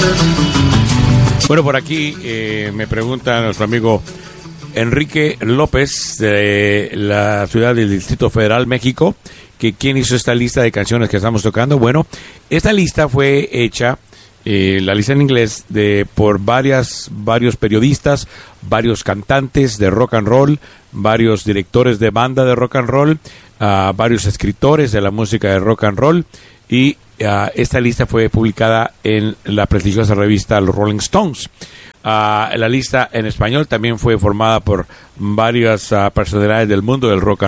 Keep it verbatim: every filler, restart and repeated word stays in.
Bueno, por aquí eh, me pregunta nuestro amigo Enrique López de la ciudad del Distrito Federal, México, que quién hizo esta lista de canciones que estamos tocando. Bueno, esta lista fue hecha, eh, la lista en inglés, de por varias varios periodistas, varios cantantes de rock and roll, varios directores de banda de rock and roll, uh, varios escritores de la música de rock and roll, y uh, esta lista fue publicada en la prestigiosa revista Los Rolling Stones. Uh, la lista en español también fue formada por varias uh, personalidades del mundo del rock and